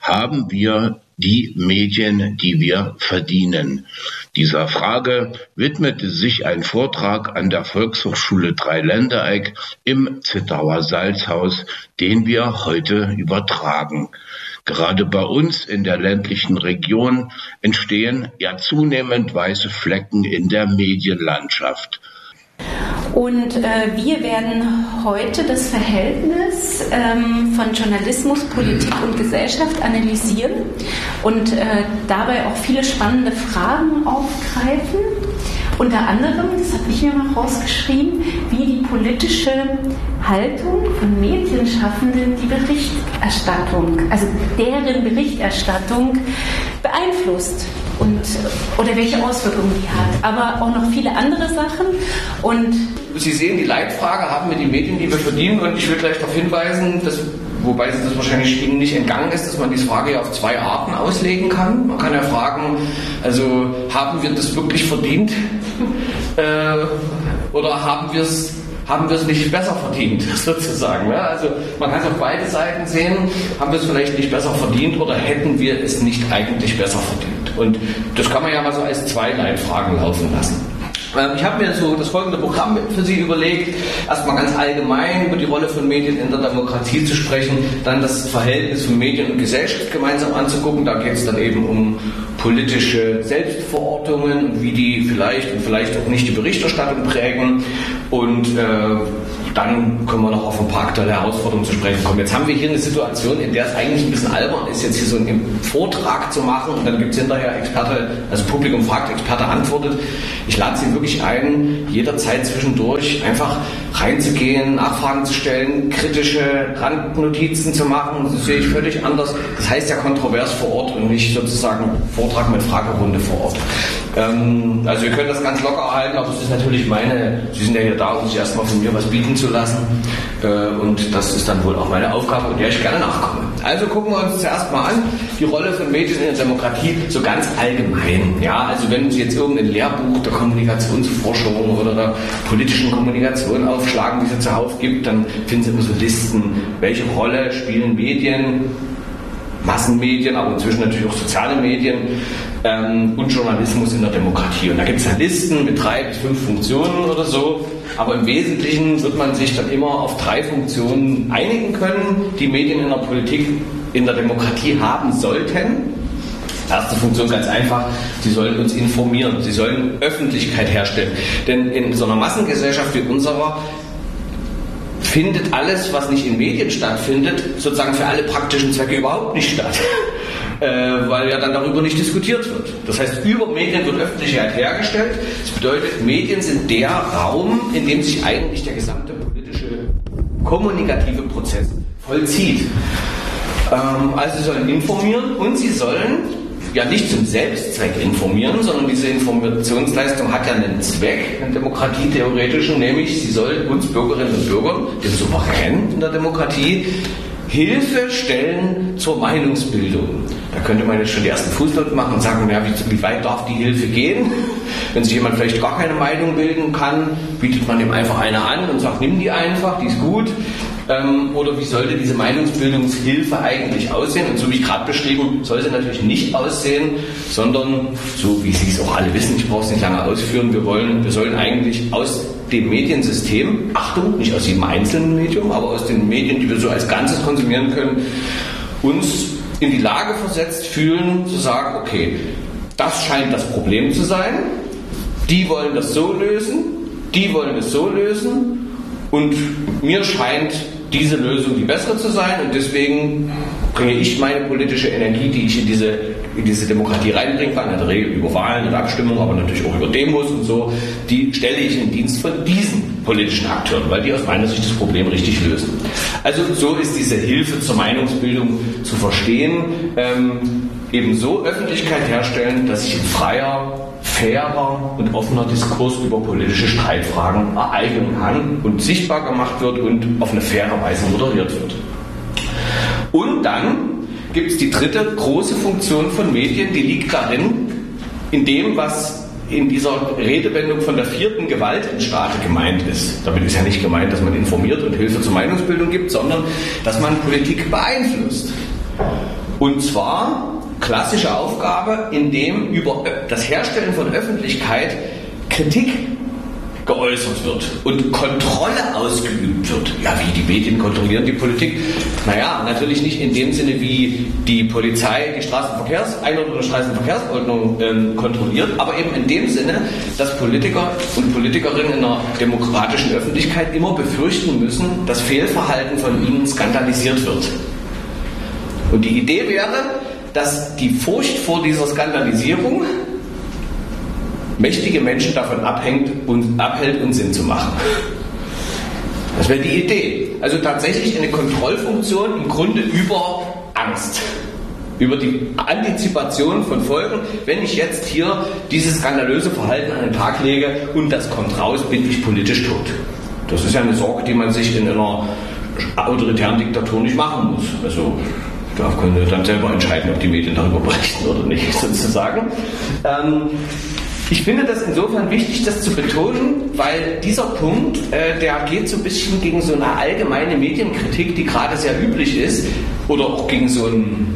Haben wir die Medien, die wir verdienen? Dieser Frage widmete sich ein Vortrag an der Volkshochschule Dreiländereck im Zittauer Salzhaus, den wir heute übertragen. Gerade bei uns in der ländlichen Region entstehen ja zunehmend weiße Flecken in der Medienlandschaft. Und wir werden heute das Verhältnis von Journalismus, Politik und Gesellschaft analysieren und dabei auch viele spannende Fragen aufgreifen. Unter anderem, das habe ich mir mal rausgeschrieben, wie die politische Haltung von Medienschaffenden die Berichterstattung, also deren Berichterstattung beeinflusst oder welche Auswirkungen die hat. Aber auch noch viele andere Sachen. Und Sie sehen, die Leitfrage, haben wir die Medien, die wir verdienen? Und ich will gleich darauf hinweisen, wobei das wahrscheinlich Ihnen nicht entgangen ist, dass man diese Frage ja auf zwei Arten auslegen kann. Man kann ja fragen, also haben wir das wirklich verdient? Oder haben wir es nicht besser verdient, sozusagen. Ne? Also man kann es auf beide Seiten sehen, haben wir es vielleicht nicht besser verdient oder hätten wir es nicht eigentlich besser verdient? Und das kann man ja mal so als zwei Leitfragen laufen lassen. Ich habe mir so das folgende Programm für Sie überlegt. Erstmal ganz allgemein über die Rolle von Medien in der Demokratie zu sprechen, dann das Verhältnis von Medien und Gesellschaft gemeinsam anzugucken. Da geht es dann eben um politische Selbstverortungen und wie die vielleicht und vielleicht auch nicht die Berichterstattung prägen. Und dann können wir noch auf ein paar aktuelle Herausforderungen zu sprechen kommen. Jetzt haben wir hier eine Situation, in der es eigentlich ein bisschen albern ist, jetzt hier so einen Vortrag zu machen und dann gibt es hinterher Experte, also Publikum fragt, Experte antwortet. Ich lade Sie wirklich ein, jederzeit zwischendurch einfach reinzugehen, Nachfragen zu stellen, kritische Randnotizen zu machen. Das sehe ich völlig anders. Das heißt ja kontrovers vor Ort und nicht sozusagen Vortrag mit Fragerunde vor Ort. Also wir können das ganz locker halten, aber es ist natürlich Sie sind ja hier da, um sich erstmal von mir was bieten zu lassen. Und das ist dann wohl auch meine Aufgabe, und der ich gerne nachkomme. Also gucken wir uns zuerst mal an, die Rolle von Medien in der Demokratie so ganz allgemein. Ja, also wenn Sie jetzt irgendein Lehrbuch der Kommunikationsforschung oder der politischen Kommunikation aufschlagen, die es zuhauf gibt, dann finden Sie immer so Listen, welche Rolle spielen Medien, Massenmedien, aber inzwischen natürlich auch soziale Medien und Journalismus in der Demokratie. Und da gibt es dann Listen mit 3 bis 5 Funktionen oder so, aber im Wesentlichen wird man sich dann immer auf 3 Funktionen einigen können, die Medien in der Politik, in der Demokratie haben sollten. Erste Funktion ganz einfach, sie sollen uns informieren, sie sollen Öffentlichkeit herstellen. Denn in so einer Massengesellschaft wie unserer findet alles, was nicht in Medien stattfindet, sozusagen für alle praktischen Zwecke überhaupt nicht statt. Weil ja dann darüber nicht diskutiert wird. Das heißt, über Medien wird Öffentlichkeit hergestellt. Das bedeutet, Medien sind der Raum, in dem sich eigentlich der gesamte politische, kommunikative Prozess vollzieht. Also sie sollen informieren und sie sollen ja nicht zum Selbstzweck informieren, sondern diese Informationsleistung hat ja einen Zweck, einen demokratietheoretischen, nämlich sie soll uns Bürgerinnen und Bürgern, dem Souverän in der Demokratie, Hilfe stellen zur Meinungsbildung. Da könnte man jetzt schon die ersten Fußnoten machen und sagen, ja, wie weit darf die Hilfe gehen? Wenn sich jemand vielleicht gar keine Meinung bilden kann, bietet man ihm einfach eine an und sagt, nimm die einfach, die ist gut. Oder wie sollte diese Meinungsbildungshilfe eigentlich aussehen? Und so wie ich gerade beschrieben, soll sie natürlich nicht aussehen, sondern, so wie Sie es auch alle wissen, ich brauche es nicht lange ausführen, wir sollen eigentlich aus dem Mediensystem, Achtung, nicht aus jedem einzelnen Medium, aber aus den Medien, die wir so als Ganzes konsumieren können, uns in die Lage versetzt fühlen, zu sagen, okay, das scheint das Problem zu sein, die wollen das so lösen, die wollen es so lösen und mir scheint diese Lösung die bessere zu sein und deswegen bringe ich meine politische Energie, die ich in diese Demokratie reinbringen kann, in der Regel über Wahlen und Abstimmungen, aber natürlich auch über Demos und so, die stelle ich in Dienst von diesen politischen Akteuren, weil die aus meiner Sicht das Problem richtig lösen. Also so ist diese Hilfe zur Meinungsbildung zu verstehen, ebenso Öffentlichkeit herstellen, dass sich in freier, fairer und offener Diskurs über politische Streitfragen ereignen kann und sichtbar gemacht wird und auf eine faire Weise moderiert wird. Und dann gibt es die dritte große Funktion von Medien, die liegt darin, in dem, was in dieser Redewendung von der 4. Gewalt im Staate gemeint ist. Damit ist ja nicht gemeint, dass man informiert und Hilfe zur Meinungsbildung gibt, sondern dass man Politik beeinflusst. Und zwar klassische Aufgabe, in dem über das Herstellen von Öffentlichkeit Kritik geäußert wird und Kontrolle ausgeübt wird. Ja, wie die Medien kontrollieren die Politik? Naja, natürlich nicht in dem Sinne, wie die Polizei die Straßenverkehrseinordnung oder Straßenverkehrsordnung kontrolliert, aber eben in dem Sinne, dass Politiker und Politikerinnen in einer demokratischen Öffentlichkeit immer befürchten müssen, dass Fehlverhalten von ihnen skandalisiert wird. Und die Idee wäre, dass die Furcht vor dieser Skandalisierung mächtige Menschen davon abhält, Unsinn zu machen. Das wäre die Idee. Also tatsächlich eine Kontrollfunktion im Grunde über Angst. Über die Antizipation von Folgen. Wenn ich jetzt hier dieses skandalöse Verhalten an den Tag lege und das kommt raus, bin ich politisch tot. Das ist ja eine Sorge, die man sich in einer autoritären Diktatur nicht machen muss. Also da können wir dann selber entscheiden, ob die Medien darüber berichten oder nicht, sozusagen. Ich finde das insofern wichtig, das zu betonen, weil dieser Punkt, der geht so ein bisschen gegen so eine allgemeine Medienkritik, die gerade sehr üblich ist, oder auch gegen so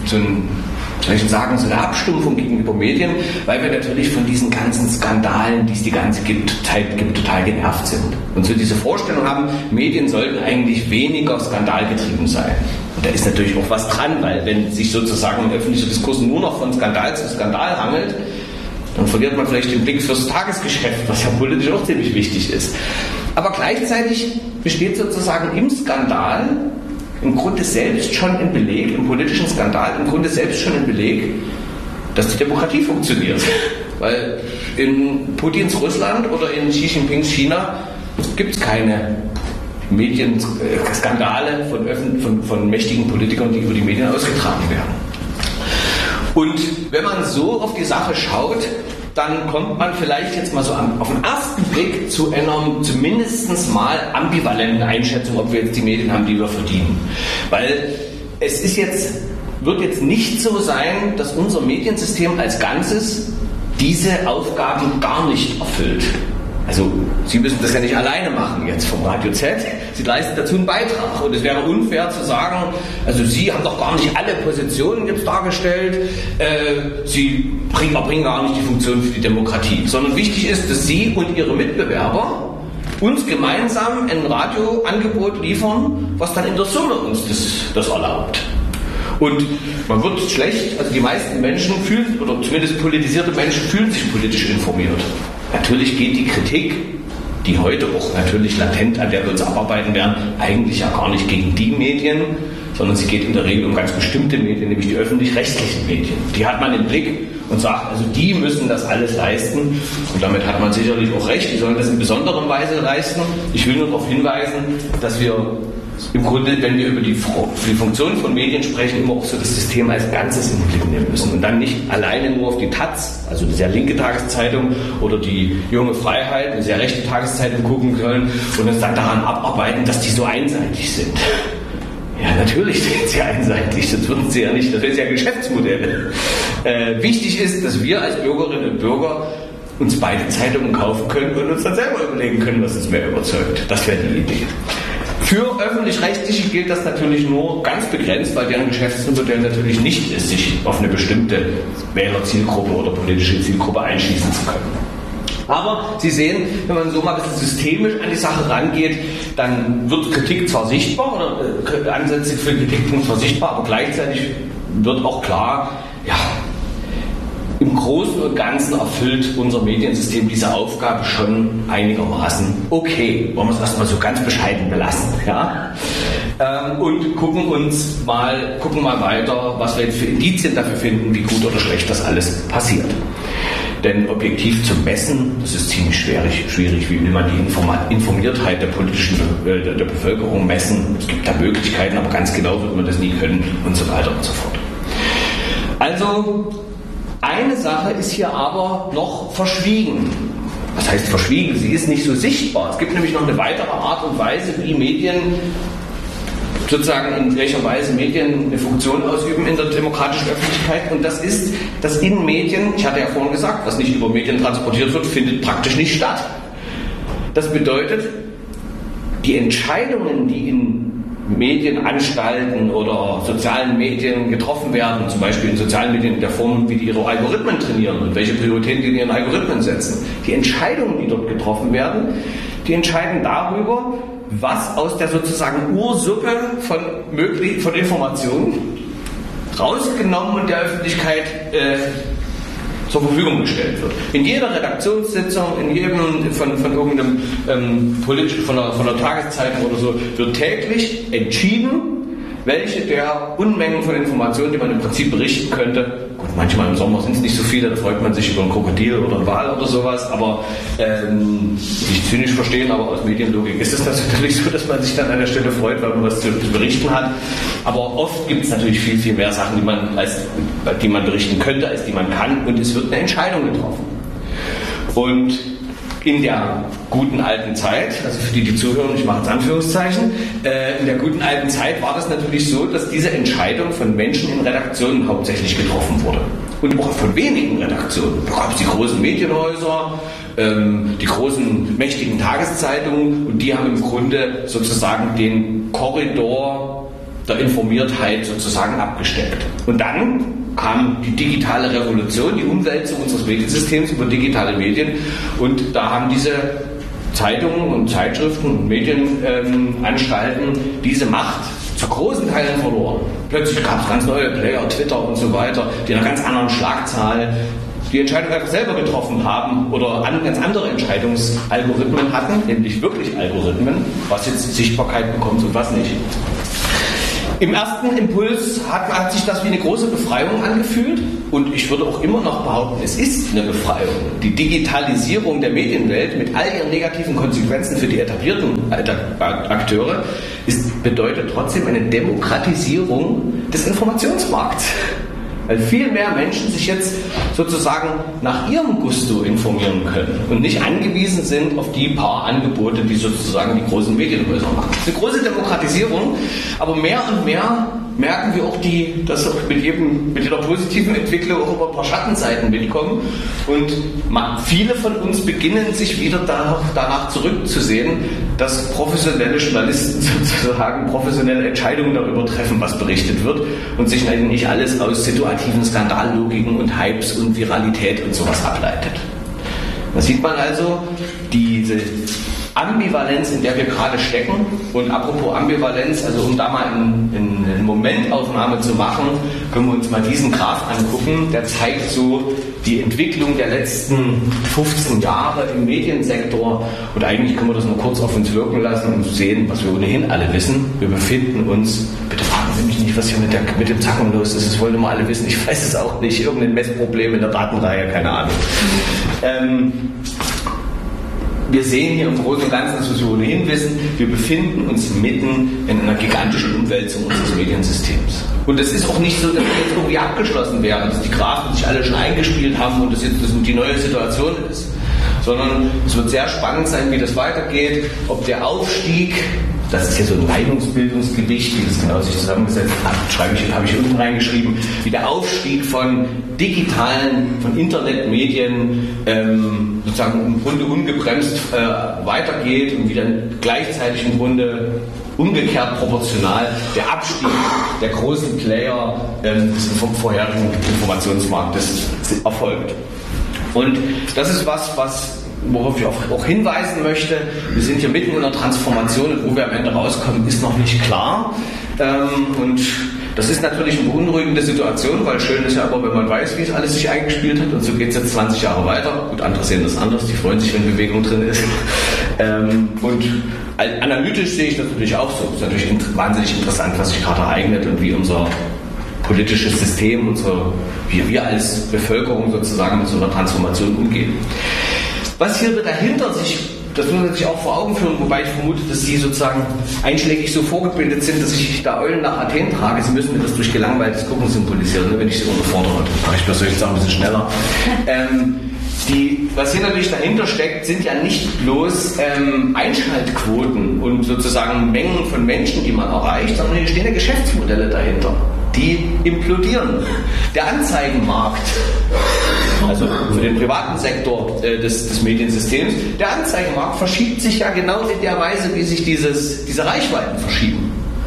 eine Abstumpfung gegenüber Medien, weil wir natürlich von diesen ganzen Skandalen, die es die ganze Zeit gibt, total genervt sind. Und so diese Vorstellung haben, Medien sollten eigentlich weniger skandalgetrieben sein. Und da ist natürlich auch was dran, weil wenn sich sozusagen ein öffentlicher Diskurs nur noch von Skandal zu Skandal hangelt, dann verliert man vielleicht den Blick fürs Tagesgeschäft, was ja politisch auch ziemlich wichtig ist. Aber gleichzeitig besteht sozusagen im Skandal im Grunde selbst schon ein Beleg, im politischen Skandal im Grunde selbst schon ein Beleg, dass die Demokratie funktioniert. Weil in Putins Russland oder in Xi Jinpings China gibt es keine Medienskandale von mächtigen Politikern, die über die Medien ausgetragen werden. Und wenn man so auf die Sache schaut, dann kommt man vielleicht jetzt mal so auf den ersten Blick zu einer zumindest mal ambivalenten Einschätzung, ob wir jetzt die Medien haben, die wir verdienen. Weil es wird jetzt nicht so sein, dass unser Mediensystem als Ganzes diese Aufgaben gar nicht erfüllt. Also Sie müssen das ja nicht alleine machen jetzt vom Radio Z. Sie leisten dazu einen Beitrag. Und es wäre unfair zu sagen, also Sie haben doch gar nicht alle Positionen jetzt dargestellt. Sie erbringen gar nicht die Funktion für die Demokratie. Sondern wichtig ist, dass Sie und Ihre Mitbewerber uns gemeinsam ein Radioangebot liefern, was dann in der Summe uns das erlaubt. Und man wird schlecht, also die meisten Menschen fühlen, oder zumindest politisierte Menschen fühlen sich politisch informiert. Natürlich geht die Kritik, die heute auch natürlich latent, an der wir uns abarbeiten werden, eigentlich ja gar nicht gegen die Medien, sondern sie geht in der Regel um ganz bestimmte Medien, nämlich die öffentlich-rechtlichen Medien. Die hat man im Blick und sagt, also die müssen das alles leisten. Und damit hat man sicherlich auch recht, die sollen das in besonderer Weise leisten. Ich will nur darauf hinweisen, dass wir im Grunde, wenn wir über die Funktion von Medien sprechen, immer auch so das System als Ganzes in den Blick nehmen müssen und dann nicht alleine nur auf die Taz, also eine sehr linke Tageszeitung oder die Junge Freiheit, eine sehr rechte Tageszeitung gucken können und uns dann daran abarbeiten, dass die so einseitig sind. Ja, natürlich sind sie einseitig, das würden sie ja nicht, das wäre ja Geschäftsmodelle. Wichtig ist, dass wir als Bürgerinnen und Bürger uns beide Zeitungen kaufen können und uns dann selber überlegen können, was uns mehr überzeugt. Das wäre die Idee. Für Öffentlich-Rechtliche gilt das natürlich nur ganz begrenzt, weil deren Geschäftsmodell natürlich nicht ist, sich auf eine bestimmte Wählerzielgruppe oder politische Zielgruppe einschließen zu können. Aber Sie sehen, wenn man so mal ein bisschen systemisch an die Sache rangeht, dann wird Kritik zwar sichtbar oder Ansätze für Kritikpunkt zwar sichtbar, aber gleichzeitig wird auch klar, ja, im Großen und Ganzen erfüllt unser Mediensystem diese Aufgabe schon einigermaßen okay. Wollen wir es erstmal so ganz bescheiden belassen. Ja? Und gucken mal weiter, was wir jetzt für Indizien dafür finden, wie gut oder schlecht das alles passiert. Denn objektiv zu messen, das ist ziemlich schwierig. Wie will man die Informiertheit der Bevölkerung messen? Es gibt da Möglichkeiten, aber ganz genau wird man das nie können und so weiter und so fort. Also, eine Sache ist hier aber noch verschwiegen. Was heißt verschwiegen? Sie ist nicht so sichtbar. Es gibt nämlich noch eine weitere Art und Weise, wie Medien, sozusagen in welcher Weise Medien eine Funktion ausüben in der demokratischen Öffentlichkeit. Und das ist, dass in Medien, ich hatte ja vorhin gesagt, was nicht über Medien transportiert wird, findet praktisch nicht statt. Das bedeutet, die Entscheidungen, die in Medienanstalten oder sozialen Medien getroffen werden, zum Beispiel in sozialen Medien in der Form, wie die ihre Algorithmen trainieren und welche Prioritäten die in ihren Algorithmen setzen. Die Entscheidungen, die dort getroffen werden, die entscheiden darüber, was aus der sozusagen Ursuppe von Informationen rausgenommen und der Öffentlichkeit zur Verfügung gestellt wird. In jeder Redaktionssitzung, in jedem von irgendeinem von der Tageszeitung oder so, wird täglich entschieden, welche der Unmengen von Informationen, die man im Prinzip berichten könnte. Gut, manchmal im Sommer sind es nicht so viele, da freut man sich über einen Krokodil oder einen Wal oder sowas, aber nicht zynisch verstehen, aber aus Medienlogik ist es natürlich so, dass man sich dann an der Stelle freut, weil man was zu berichten hat. Aber oft gibt es natürlich viel, viel mehr Sachen, die man berichten könnte, als die man kann, und es wird eine Entscheidung getroffen. Und in der guten alten Zeit, also für die zuhören, ich mache jetzt Anführungszeichen, in der guten alten Zeit war das natürlich so, dass diese Entscheidung von Menschen in Redaktionen hauptsächlich getroffen wurde. Und auch von wenigen Redaktionen. Da gab es die großen Medienhäuser, die großen mächtigen Tageszeitungen, und die haben im Grunde sozusagen den Korridor der Informiertheit sozusagen abgesteckt. Und dann kam die digitale Revolution, die Umwälzung unseres Mediensystems über digitale Medien, und da haben diese Zeitungen und Zeitschriften und Medienanstalten diese Macht zu großen Teilen verloren. Plötzlich gab es ganz neue Player, Twitter und so weiter, die in einer ganz anderen Schlagzahl die Entscheidung einfach selber getroffen haben oder ganz andere Entscheidungsalgorithmen hatten, nämlich wirklich Algorithmen, was jetzt Sichtbarkeit bekommt und was nicht. Im ersten Impuls hat sich das wie eine große Befreiung angefühlt, und ich würde auch immer noch behaupten, es ist eine Befreiung. Die Digitalisierung der Medienwelt mit all ihren negativen Konsequenzen für die etablierten Akteure bedeutet trotzdem eine Demokratisierung des Informationsmarkts. Weil viel mehr Menschen sich jetzt sozusagen nach ihrem Gusto informieren können und nicht angewiesen sind auf die paar Angebote, die sozusagen die großen Medienhäuser machen. Das ist eine große Demokratisierung, aber mehr und mehr merken wir auch, dass auch mit jeder positiven Entwicklung auch über ein paar Schattenseiten mitkommen, und viele von uns beginnen sich wieder danach zurückzusehen, dass professionelle Journalisten sozusagen professionelle Entscheidungen darüber treffen, was berichtet wird, und sich nicht alles aus situativen Skandallogiken und Hypes und Viralität und sowas ableitet. Da sieht man also diese Ambivalenz, in der wir gerade stecken. Und apropos Ambivalenz, also um da mal eine Momentaufnahme zu machen, können wir uns mal diesen Graph angucken. Der zeigt so die Entwicklung der letzten 15 Jahre im Mediensektor. Und eigentlich können wir das nur kurz auf uns wirken lassen und sehen, was wir ohnehin alle wissen. Wir befinden uns, bitte fragen Sie mich nicht, was hier mit dem Zacken los ist, das wollen wir alle wissen, ich weiß es auch nicht, irgendein Messproblem in der Datenreihe, keine Ahnung. Wir sehen hier im Großen und Ganzen, das was wir ohnehin wissen, wir befinden uns mitten in einer gigantischen Umwälzung unseres Mediensystems. Und es ist auch nicht so, dass wir jetzt irgendwie abgeschlossen wären, dass die Graphen sich alle schon eingespielt haben und das jetzt die neue Situation ist. Sondern es wird sehr spannend sein, wie das weitergeht, ob der Aufstieg, das ist hier so ein Meinungsbildungsgewicht, wie das genau sich zusammengesetzt hat, habe ich unten reingeschrieben, wie der Aufstieg von von Internetmedien sozusagen im Grunde ungebremst weitergeht und wie dann gleichzeitig im Grunde umgekehrt proportional der Abstieg der großen Player vom vorherigen Informationsmarktes erfolgt. Und das ist worauf ich auch hinweisen möchte. Wir sind hier mitten in einer Transformation, und wo wir am Ende rauskommen, ist noch nicht klar. Und das ist natürlich eine beunruhigende Situation, weil schön ist ja aber, wenn man weiß, wie es alles sich eingespielt hat, und so geht es jetzt 20 Jahre weiter. Gut, andere sehen das anders, die freuen sich, wenn Bewegung drin ist. Und analytisch sehe ich das natürlich auch so. Es ist natürlich wahnsinnig interessant, was sich gerade ereignet und wie unser politisches System, wie wir als Bevölkerung sozusagen mit so einer Transformation umgehen. Was hier dahinter das muss man sich auch vor Augen führen, wobei ich vermute, dass Sie sozusagen einschlägig so vorgebildet sind, dass ich da Eulen nach Athen trage. Sie müssen mir das durch gelangweiltes Gucken symbolisieren, wenn ich Sie unterfordere. Mache ich persönlich sagen, ein bisschen schneller. Was hier natürlich dahinter steckt, sind ja nicht bloß Einschaltquoten und sozusagen Mengen von Menschen, die man erreicht, sondern hier stehen ja Geschäftsmodelle dahinter, die implodieren. Der Anzeigenmarkt, also für den privaten Sektor des Mediensystems, der Anzeigenmarkt verschiebt sich ja genau in der Weise, wie sich diese Reichweiten verschieben.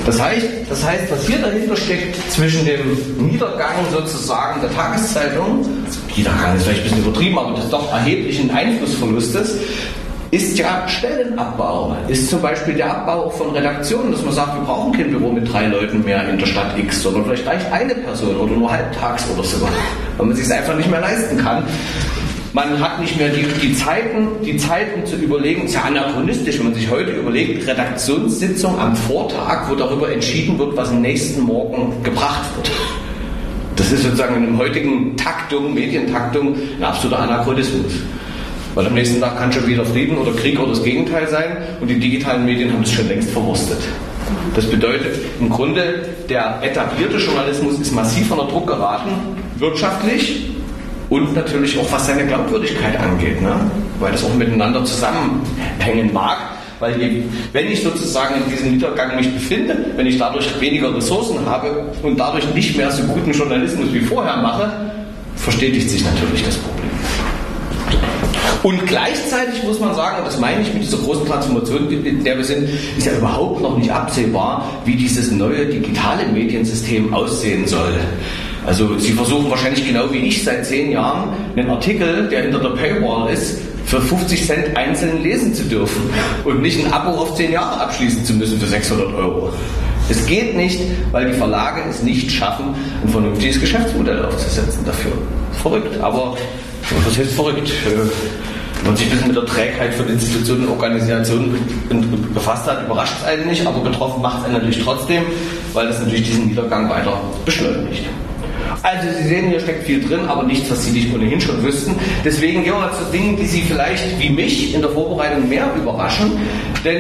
Das heißt, was hier dahinter steckt, zwischen dem Niedergang sozusagen der Tageszeitung, Niedergang ist vielleicht ein bisschen übertrieben, aber das doch erheblichen Einflussverlustes, ist ja Stellenabbau, ist zum Beispiel der Abbau von Redaktionen, dass man sagt, wir brauchen kein Büro mit 3 Leuten mehr in der Stadt X, sondern vielleicht reicht eine Person oder nur halbtags oder so, weil man sich es einfach nicht mehr leisten kann. Man hat nicht mehr die Zeit, um zu überlegen, es ist ja anachronistisch, wenn man sich heute überlegt, Redaktionssitzung am Vortag, wo darüber entschieden wird, was am nächsten Morgen gebracht wird. Das ist sozusagen in der heutigen Medientaktung, ein absoluter Anachronismus. Weil am nächsten Tag kann schon wieder Frieden oder Krieg oder das Gegenteil sein und die digitalen Medien haben es schon längst verwurstet. Das bedeutet, im Grunde, der etablierte Journalismus ist massiv unter Druck geraten, wirtschaftlich und natürlich auch was seine Glaubwürdigkeit angeht, ne? Weil das auch miteinander zusammenhängen mag. Weil wenn ich sozusagen in diesem Niedergang mich befinde, wenn ich dadurch weniger Ressourcen habe und dadurch nicht mehr so guten Journalismus wie vorher mache, verstetigt sich natürlich das Problem. Und gleichzeitig muss man sagen, und das meine ich mit dieser großen Transformation, in der wir sind, ist ja überhaupt noch nicht absehbar, wie dieses neue digitale Mediensystem aussehen soll. Also Sie versuchen wahrscheinlich genau wie ich seit 10 Jahren einen Artikel, der hinter der Paywall ist, für 50 Cent einzeln lesen zu dürfen und nicht ein Abo auf 10 Jahre abschließen zu müssen für 600 €. Es geht nicht, weil die Verlage es nicht schaffen, ein vernünftiges Geschäftsmodell aufzusetzen dafür. Verrückt, aber was heißt verrückt? Wenn man sich ein bisschen mit der Trägheit von Institutionen und Organisationen befasst hat, überrascht es einen nicht, aber betroffen macht es einen natürlich trotzdem, weil das natürlich diesen Niedergang weiter beschleunigt. Also Sie sehen, hier steckt viel drin, aber nichts, was Sie nicht ohnehin schon wüssten. Deswegen gehen wir zu Dingen, die Sie vielleicht wie mich in der Vorbereitung mehr überraschen. Denn